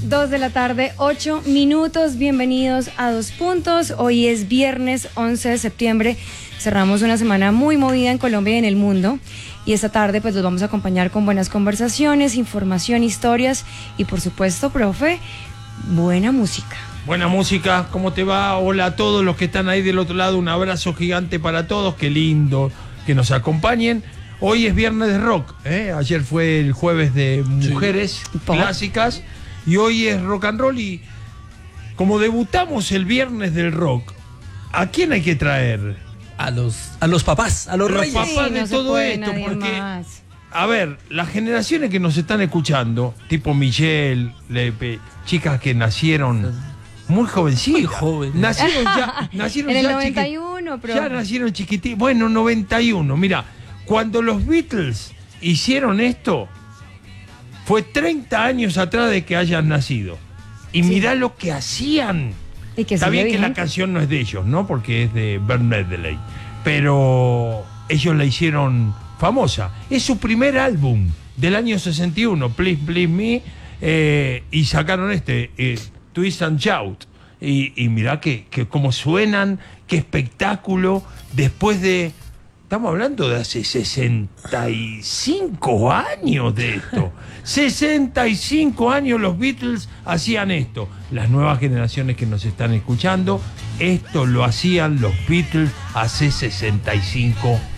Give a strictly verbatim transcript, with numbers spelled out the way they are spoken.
dos de la tarde, ocho minutos. Bienvenidos a Dos Puntos. Hoy es viernes once de septiembre. Cerramos una semana muy movida en Colombia y en el mundo. Y esta tarde pues los vamos a acompañar con buenas conversaciones, información, historias y por supuesto, profe, buena música. Buena música, ¿cómo te va? Hola a todos los que están ahí del otro lado. Un abrazo gigante para todos. Qué lindo que nos acompañen. Hoy es viernes de rock, ¿eh? Ayer fue el jueves de mujeres sí. clásicas y hoy es rock and roll. Y como debutamos el viernes del rock, ¿a quién hay que traer? A los, a los papás, a los, los reyes. papás sí, de no todo esto, porque, más. a ver, las generaciones que nos están escuchando, tipo Michelle, Lepe, chicas que nacieron muy jovencitas. Muy jóvenes. Nacieron ya, nacieron en el ya noventa y uno, chiqui- pero... Ya nacieron chiquititos. Bueno, noventa y uno, mira. Cuando los Beatles hicieron esto, fue treinta años atrás de que hayan nacido. Y sí. mirá lo que hacían. ¿Y que Está bien que vigente? la canción no es de ellos, ¿no? Porque es de Bert Medley. Pero ellos la hicieron famosa. Es su primer álbum del año sesenta y uno, Please Please Me, eh, y sacaron este, eh, Twist and Shout. Y, y mirá que, que cómo suenan, qué espectáculo, después de... Estamos hablando de hace sesenta y cinco años de esto. sesenta y cinco años los Beatles hacían esto. Las nuevas generaciones que nos están escuchando, esto lo hacían los Beatles hace sesenta y cinco